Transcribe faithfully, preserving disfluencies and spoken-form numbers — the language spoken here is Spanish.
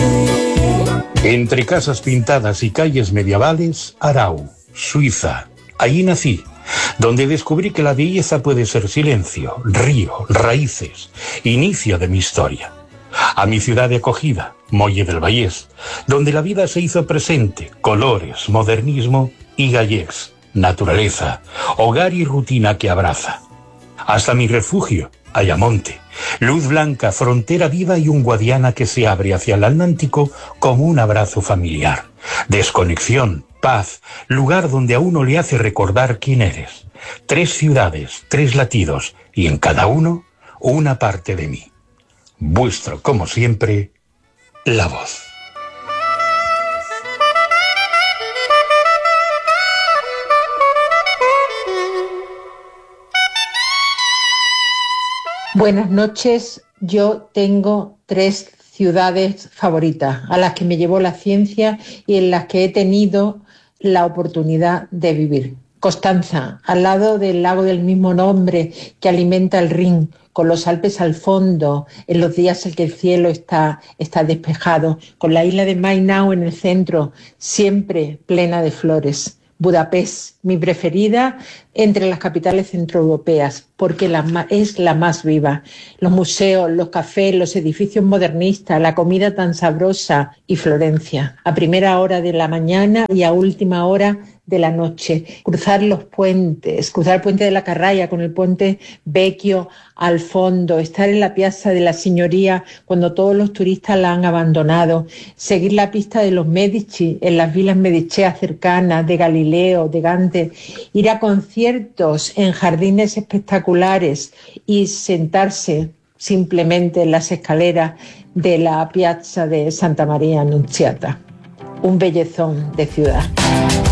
Entre casas pintadas y calles medievales, Arau, Suiza. Allí nací, donde descubrí que la belleza puede ser silencio, río, raíces, inicio de mi historia. A mi ciudad de acogida, Molle del Vallés, donde la vida se hizo presente, colores, modernismo y gallecs, naturaleza, hogar y rutina que abraza. Hasta mi refugio, Ayamonte, luz blanca, frontera viva y un Guadiana que se abre hacia el Atlántico como un abrazo familiar. Desconexión, paz, lugar donde a uno le hace recordar quién eres. Tres ciudades, tres latidos y en cada uno una parte de mí. Vuestro, como siempre, La Voz. Buenas noches. Yo tengo tres ciudades favoritas a las que me llevó la ciencia y en las que he tenido la oportunidad de vivir. Constanza, al lado del lago del mismo nombre que alimenta el Rin, con los Alpes al fondo, en los días en que el cielo está, está despejado, con la isla de Mainau en el centro, siempre plena de flores. Budapest, mi preferida entre las capitales centroeuropeas, porque la, es la más viva. Los museos, los cafés, los edificios modernistas, la comida tan sabrosa, y Florencia, a primera hora de la mañana y a última hora de la noche. Cruzar los puentes, cruzar el puente de la Carraia con el puente Vecchio al fondo, estar en la Piazza de la Signoria cuando todos los turistas la han abandonado, seguir la pista de los Medici en las villas mediceas cercanas, de Galileo, de Gante, ir a conciertos en jardines espectaculares y sentarse simplemente en las escaleras de la Piazza de Santa Maria Annunziata. Un bellezón de ciudad.